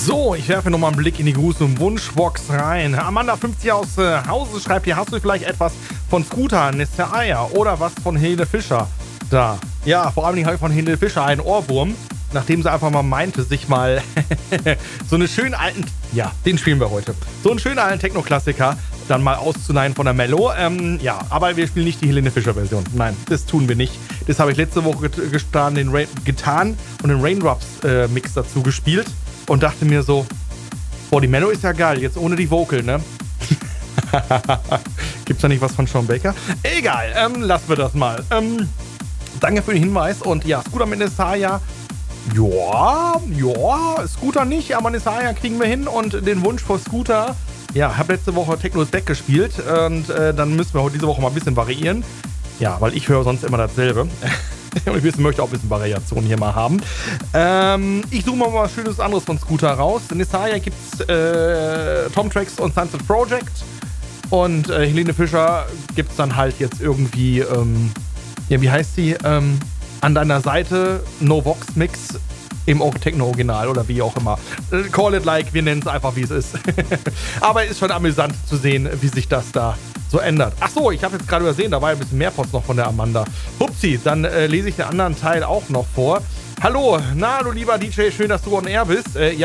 So, ich werfe nochmal einen Blick in die Gruß- und Wunschbox rein. Amanda 50 aus Hause schreibt hier, hast du vielleicht etwas von Scooter, Neste Eier oder was von Helene Fischer da? Ja, vor allem habe ich von Helene Fischer einen Ohrwurm, nachdem sie einfach mal meinte, sich mal so eine schönen alten, ja, den spielen wir heute, so einen schönen alten Techno-Klassiker dann mal auszuleihen von der Mello. Ja, aber wir spielen nicht die Helene Fischer-Version. Nein, das tun wir nicht. Das habe ich letzte Woche getan und den Raindrops-Mix dazu gespielt und dachte mir so, boah, die Mello ist ja geil, jetzt ohne die Vocal, ne? Gibt's da nicht was von Sean Baker? Egal, lassen wir das mal. Danke für den Hinweis und ja, Scooter mit Nesaya. Ja, Scooter nicht, aber Nesaya kriegen wir hin und den Wunsch vor Scooter. Ja, habe letzte Woche Techno is Back gespielt und dann müssen wir diese Woche mal ein bisschen variieren. Ja, weil ich höre sonst immer dasselbe. Und ich möchte auch ein bisschen Variation hier mal haben. Ich suche mal was Schönes anderes von Scooter raus. In Nesaya gibt's Tom Tracks und Sunset Project. Und Helene Fischer gibt's dann halt jetzt irgendwie, ja, wie heißt sie? An deiner Seite, No Vox Mix im Techno-Original oder wie auch immer. Call it like, wir nennen es einfach, wie es ist. Aber ist schon amüsant zu sehen, wie sich das da so ändert. Ach so, ich habe jetzt gerade übersehen, da war ja ein bisschen mehr Post noch von der Amanda. Hupsi, dann lese ich den anderen Teil auch noch vor. Hallo, na du lieber DJ, schön, dass du on air bist. Ja,